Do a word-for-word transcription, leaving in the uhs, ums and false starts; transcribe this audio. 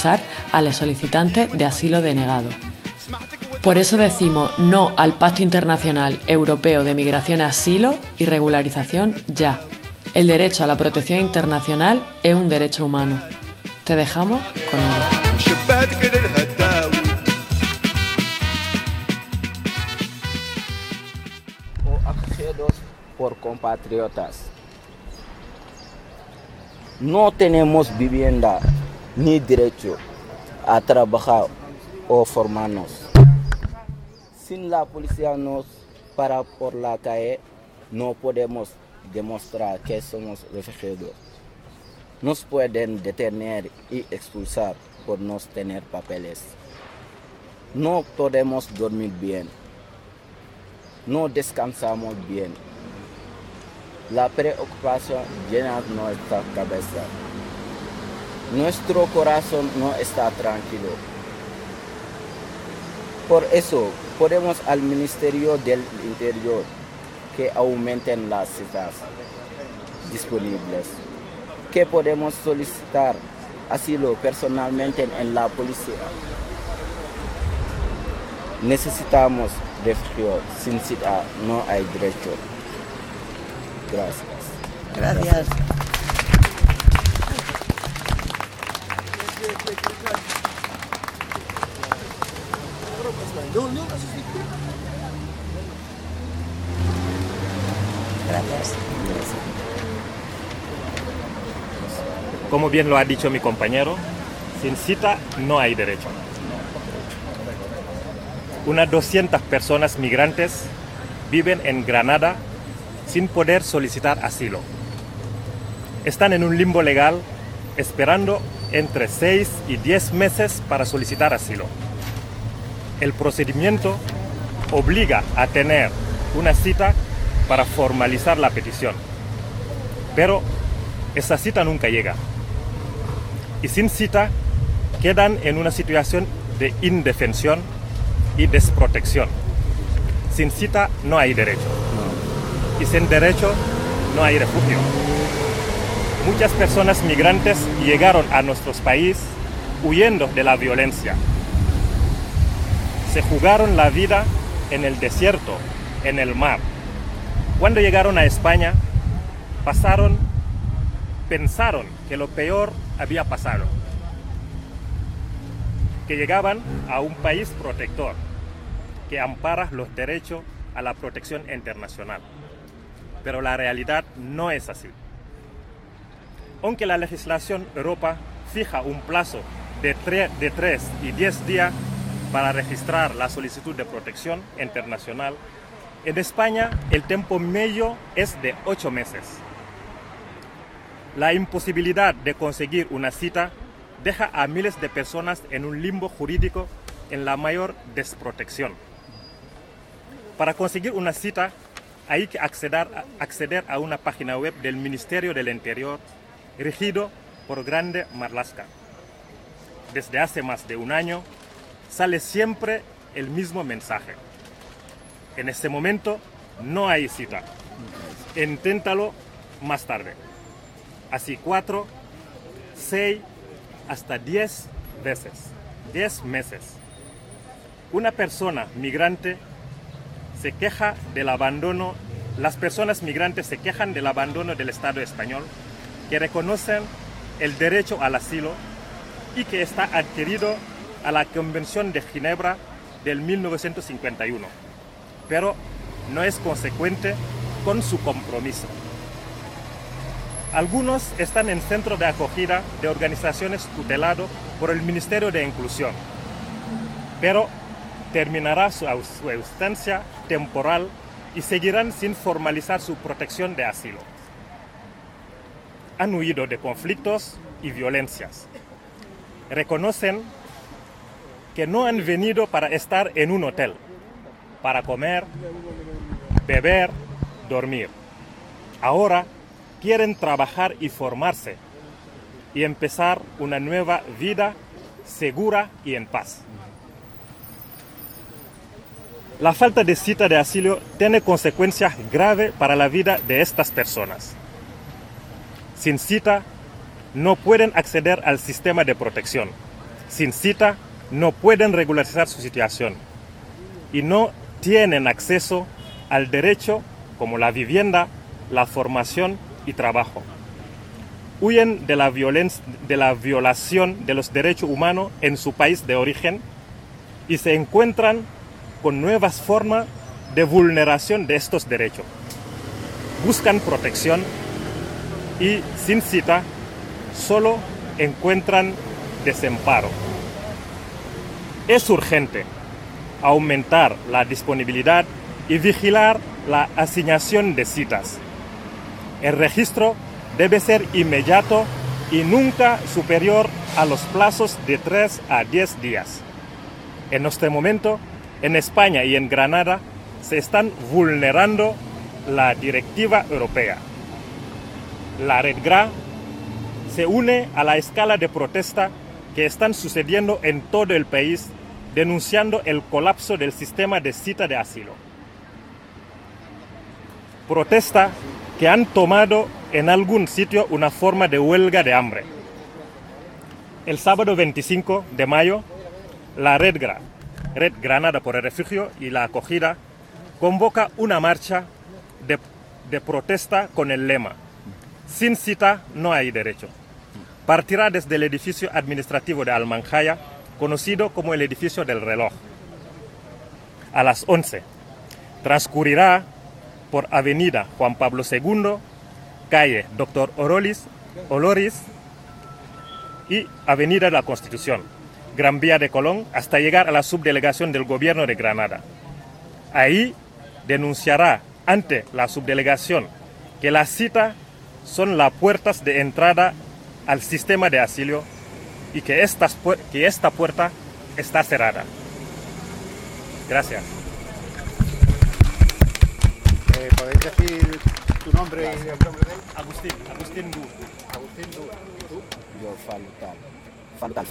a los solicitantes de asilo denegado. Por eso decimos no al Pacto Internacional Europeo de Migración y Asilo y Regularización ya. El derecho a la protección internacional es un derecho humano. Te dejamos con él. O acogidos por compatriotas. No tenemos vivienda ni derecho a trabajar o formarnos. Sin la policía nos para por la calle, no podemos demostrar que somos refugiados. Nos pueden detener y expulsar por no tener papeles. No podemos dormir bien. No descansamos bien. La preocupación llena nuestra cabeza. Nuestro corazón no está tranquilo. Por eso, pedimos al Ministerio del Interior que aumenten las citas disponibles, que podemos solicitar asilo personalmente en la policía. Necesitamos refugio, sin cita no hay derecho. Gracias. Gracias. Gracias. Como bien lo ha dicho mi compañero, sin cita no hay derecho. Unas doscientas personas migrantes viven en Granada sin poder solicitar asilo. Están en un limbo legal esperando entre seis y diez meses para solicitar asilo. El procedimiento obliga a tener una cita para formalizar la petición, pero esa cita nunca llega. Y sin cita quedan en una situación de indefensión y desprotección. Sin cita no hay derecho. Y sin derecho no hay refugio. Muchas personas migrantes llegaron a nuestros países huyendo de la violencia. Se jugaron la vida en el desierto, en el mar. Cuando llegaron a España, pasaron, pensaron que lo peor había pasado. Que llegaban a un país protector, que ampara los derechos a la protección internacional. Pero la realidad no es así. Aunque la legislación Europa fija un plazo de, de tres y diez días para registrar la solicitud de protección internacional, en España el tiempo medio es de ocho meses. La imposibilidad de conseguir una cita deja a miles de personas en un limbo jurídico en la mayor desprotección. Para conseguir una cita hay que acceder, acceder a una página web del Ministerio del Interior regido por Grande Marlaska. Desde hace más de un año sale siempre el mismo mensaje. En este momento no hay cita. Inténtalo más tarde. Así cuatro, seis, hasta diez veces. Diez meses. Una persona migrante se queja del abandono, las personas migrantes se quejan del abandono del Estado español, que reconocen el derecho al asilo y que está adherido a la Convención de Ginebra del mil novecientos cincuenta y uno, pero no es consecuente con su compromiso. Algunos están en centro de acogida de organizaciones tuteladas por el Ministerio de Inclusión, pero terminará su ausencia temporal y seguirán sin formalizar su protección de asilo. Han huido de conflictos y violencias. Reconocen que no han venido para estar en un hotel, para comer, beber, dormir. Ahora quieren trabajar y formarse y empezar una nueva vida segura y en paz. La falta de cita de asilo tiene consecuencias graves para la vida de estas personas. Sin cita, no pueden acceder al sistema de protección sin cita no pueden regularizar su situación y no tienen acceso al derecho como la vivienda, la formación y trabajo. Huyen de la, violencia, de la violación de los derechos humanos en su país de origen y se encuentran con nuevas formas de vulneración de estos derechos. Buscan protección y sin cita solo encuentran desamparo. Es urgente aumentar la disponibilidad y vigilar la asignación de citas. El registro debe ser inmediato y nunca superior a los plazos de tres a diez días. En este momento, en España y en Granada, se están vulnerando la directiva europea. La Red Gra se une a la escala de protesta que están sucediendo en todo el país, denunciando el colapso del sistema de cita de asilo. Protesta que han tomado en algún sitio una forma de huelga de hambre. El sábado veinticinco de mayo, la Red Gra, Red Granada por el Refugio y la Acogida, convoca una marcha de, de protesta con el lema "Sin cita no hay derecho". Partirá desde el edificio administrativo de Almanjaya, conocido como el edificio del reloj. A las once, transcurrirá por Avenida Juan Pablo segundo, calle Doctor Orolis, Oloris y Avenida de la Constitución, Gran Vía de Colón, hasta llegar a la subdelegación del Gobierno de Granada. Ahí denunciará ante la subdelegación que las citas son las puertas de entrada al sistema de asilo y que, estas, que esta puerta está cerrada. Gracias. Eh, ¿Podéis decir tu nombre y el nombre de él? Agustín, Agustín Du. Agustín Du. ¿Tú? Yo Falutal. Falutal.